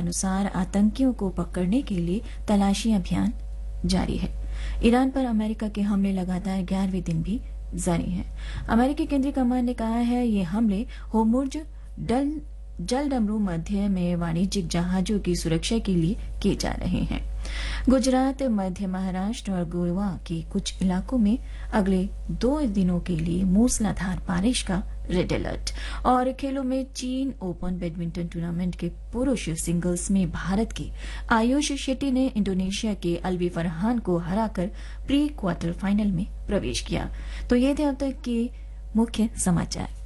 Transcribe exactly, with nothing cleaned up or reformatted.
अनुसार आतंकियों को पकड़ने के लिए तलाशी अभियान जारी है। ईरान पर अमेरिका के हमले लगातार ग्यारहवें दिन भी जारी हैं। अमेरिकी केंद्रीय कमान ने कहा है ये हमले होर्मुज डल जलडमरू मध्य में वाणिज्यिक जहाजों की सुरक्षा के लिए किए जा रहे हैं। गुजरात, मध्य महाराष्ट्र और गोवा के कुछ इलाकों में अगले दो दिनों के लिए मूसलाधार बारिश का रेड अलर्ट। और खेलों में चीन ओपन बैडमिंटन टूर्नामेंट के पुरुष सिंगल्स में भारत के आयुष शेट्टी ने इंडोनेशिया के अलवी फरहान को हराकर प्री क्वार्टर फाइनल में प्रवेश किया। तो ये थे अब तक के मुख्य समाचार।